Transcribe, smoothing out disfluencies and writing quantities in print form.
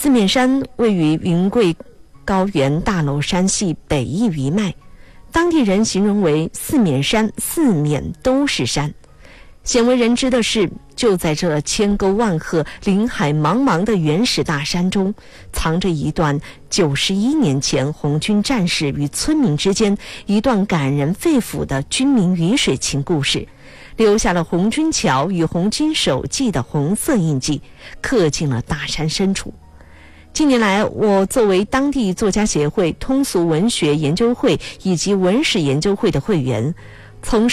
四面山位于云贵高原大娄山系北翼余脉，当地人形容为四面山，四面都是山。鲜为人知的是，就在这千沟万壑、林海茫茫的原始大山中，藏着一段91年前红军战士与村民之间一段感人肺腑的军民鱼水情故事，留下了红军桥与红军手记的红色印记，刻进了大山深处。近年来，我作为当地作家协会、通俗文学研究会以及文史研究会的会员，从